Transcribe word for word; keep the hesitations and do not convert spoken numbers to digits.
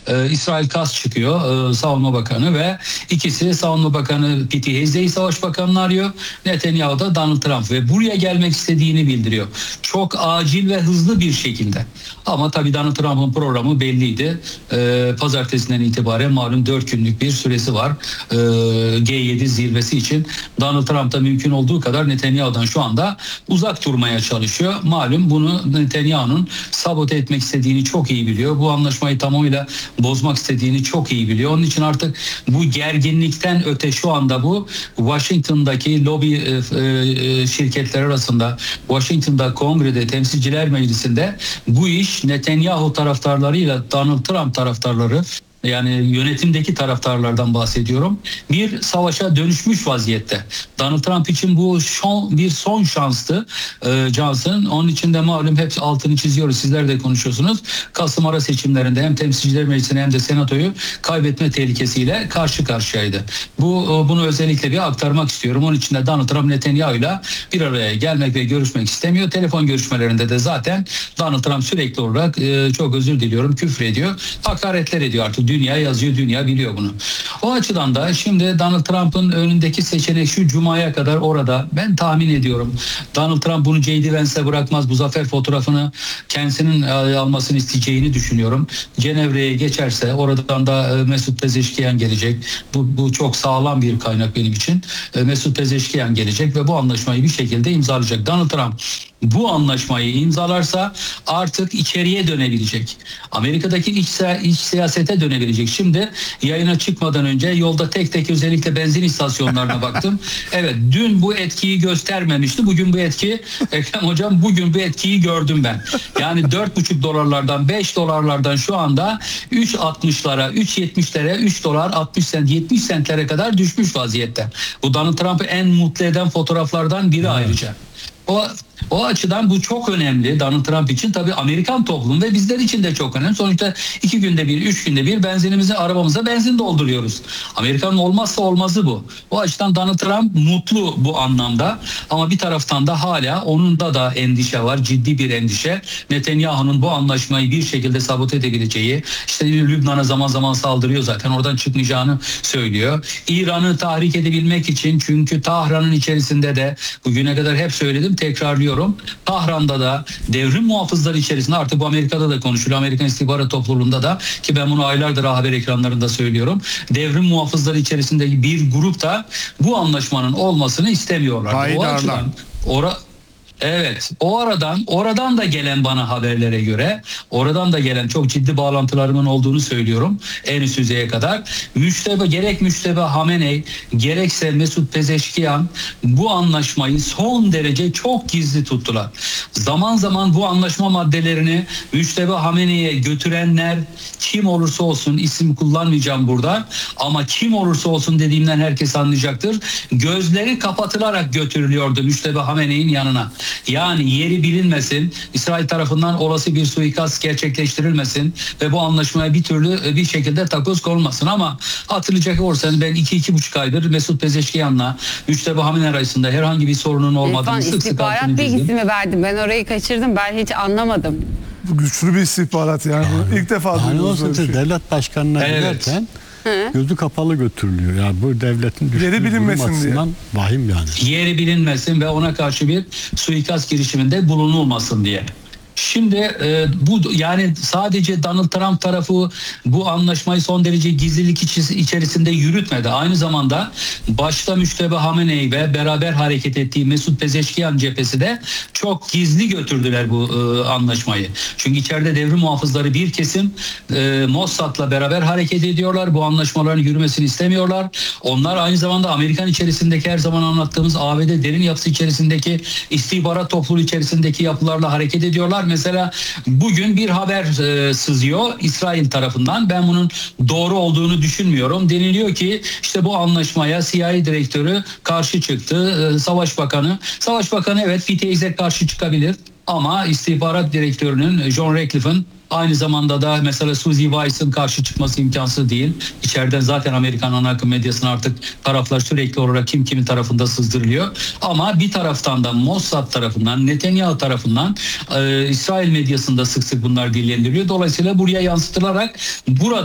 e, İsrail Katz çıkıyor, e, Savunma Bakanı ve ikisi Savunma Bakanı Pete Hegseth'i Savaş Bakanı'nı arıyor. Netanyahu da Donald Trump ve buraya gelmek istediğini bildiriyor. Çok acil ve hızlı bir şekilde. Ama tabii Donald Trump'ın programı belliydi. E, pazartesinden itibaren malum dört günlük bir süresi var. E, G yedi zirvesi için Donald Trump da mümkün olduğu kadar Netanyahu'dan şu anda uzak durmaya çalışıyor. Malum bunu Netanyahu'nun sabote etmek istediğini çok iyi biliyor. Bu anlaşmayı tamamıyla bozmak istediğini çok iyi biliyor. Onun için artık bu gerginlikten öte şu anda bu Washington'daki lobi e, e, şirketler arasında, Washington'da Kongrede, Temsilciler Meclisi'nde bu iş Netanyahu taraftarlarıyla Donald Trump taraftarları, yani yönetimdeki taraftarlardan bahsediyorum, bir savaşa dönüşmüş vaziyette. Donald Trump için bu son, bir son şanstı e, Johnson. Onun için de malum hep altını çiziyoruz. Sizler de konuşuyorsunuz. Kasım ara seçimlerinde hem Temsilciler Meclisi'ni hem de Senato'yu kaybetme tehlikesiyle karşı karşıyaydı. Bu bunu özellikle bir aktarmak istiyorum. Onun için de Donald Trump Netanyahu'yla bir araya gelmek ve görüşmek istemiyor. Telefon görüşmelerinde de zaten Donald Trump sürekli olarak e, çok özür diliyorum, küfür ediyor, hakaretler ediyor artık. Dünya yazıyor, dünya biliyor bunu. O açıdan da şimdi Donald Trump'ın önündeki seçenek şu Cuma'ya kadar orada. Ben tahmin ediyorum Donald Trump bunu J D Vance'e bırakmaz. Bu zafer fotoğrafını kendisinin almasını isteyeceğini düşünüyorum. Cenevre'ye geçerse oradan da Mesut Pezeşkiyan gelecek. Bu, bu çok sağlam bir kaynak benim için. Mesut Pezeşkiyan gelecek ve bu anlaşmayı bir şekilde imzalayacak. Donald Trump bu anlaşmayı imzalarsa artık içeriye dönebilecek. Amerika'daki iç, iç siyasete dönebilecek. Şimdi yayına çıkmadan önce yolda tek tek özellikle benzin istasyonlarına baktım. Evet, dün bu etkiyi göstermemişti. Bugün bu etki, Ekrem Hocam, bugün bu etkiyi gördüm ben. Yani dört buçuk dolarlardan beş dolarlardan şu anda üç altmışlara, üç yetmişlere, üç dolar altmış sent, yetmiş sentlere kadar düşmüş vaziyette. Bu Donald Trump'ı en mutlu eden fotoğraflardan biri ayrıca. O O açıdan bu çok önemli Donald Trump için, tabii Amerikan toplumu ve bizler için de çok önemli. Sonuçta iki günde bir, üç günde bir benzinimizi, arabamıza benzin dolduruyoruz. Amerika'nın olmazsa olmazı bu. O açıdan Donald Trump mutlu bu anlamda, ama bir taraftan da hala onun da da endişe var, ciddi bir endişe. Netanyahu'nun bu anlaşmayı bir şekilde sabote edebileceği, işte Lübnan'a zaman zaman saldırıyor zaten, oradan çıkmayacağını söylüyor. İran'ı tahrik edebilmek için, çünkü Tahran'ın içerisinde de bugüne kadar hep söyledim, tekrarlıyorum. Tahran'da da devrim muhafızları içerisinde, artık bu Amerika'da da konuşuluyor, Amerikan istihbarat topluluğunda da, ki ben bunu aylardır haber ekranlarında söylüyorum. Devrim muhafızları içerisindeki bir grup da bu anlaşmanın olmasını istemiyorlar. O açıdan ora Evet, o aradan oradan da gelen bana haberlere göre, oradan da gelen çok ciddi bağlantılarımın olduğunu söylüyorum en üst düzeye kadar. Müştebe, gerek Müştebe Hamenei gerekse Mesut Pezeşkiyan bu anlaşmayı son derece çok gizli tuttular. Zaman zaman bu anlaşma maddelerini Müştebe Hamenei'ye götürenler, kim olursa olsun, isim kullanmayacağım burada, ama kim olursa olsun dediğimden herkes anlayacaktır, gözleri kapatılarak götürülüyordu Müştebe Hamenei'nin yanına. Yani yeri bilinmesin, İsrail tarafından olası bir suikast gerçekleştirilmesin ve bu anlaşmaya bir türlü bir şekilde takoz konulmasın. Ama hatırlayacak olursanız ben iki iki buçuk aydır Mesut Pezeşkiyan'la Müştebe Hamenei arasında herhangi bir sorunun olmadığını sık sık altını çizdim. bilgisi mi verdi? Ben orayı kaçırdım. Ben hiç anlamadım. Bu güçlü bir istihbarat yani. yani İlk defa yani duyuyoruz şey. Devlet başkanına evet. giderken Hı? gözü kapalı götürülüyor. Yani bu devletin yeri bilinmesin diye. Vahim yani. Yeri bilinmesin ve ona karşı bir suikast girişiminde bulunulmasın diye. Şimdi e, bu yani sadece Donald Trump tarafı bu anlaşmayı son derece gizlilik içerisinde yürütmedi. Aynı zamanda başta Müştebe Hamenei ve beraber hareket ettiği Mesut Pezeşkiyan cephesi de çok gizli götürdüler bu e, anlaşmayı. Çünkü içeride devrim muhafızları bir kesim e, Mossad'la beraber hareket ediyorlar. Bu anlaşmaların yürümesini istemiyorlar. Onlar aynı zamanda Amerikan içerisindeki, her zaman anlattığımız A B D derin yapısı içerisindeki istihbarat topluluğu içerisindeki yapılarla hareket ediyorlar. Mesela bugün bir haber e, sızıyor İsrail tarafından. Ben bunun doğru olduğunu düşünmüyorum. Deniliyor ki işte bu anlaşmaya C I A direktörü karşı çıktı. E, Savaş Bakanı. Savaş Bakanı evet Pete Hegseth karşı çıkabilir. Ama istihbarat direktörünün, John Ratcliffe'ın, aynı zamanda da mesela Suzy Wise'ın karşı çıkması imkansız değil. İçeriden zaten Amerikan ana akım medyasına artık taraflar sürekli olarak kim kimin tarafında sızdırılıyor. Ama bir taraftan da Mossad tarafından, Netanyahu tarafından e, İsrail medyasında sık sık bunlar dillendiriliyor. Dolayısıyla buraya yansıtılarak burada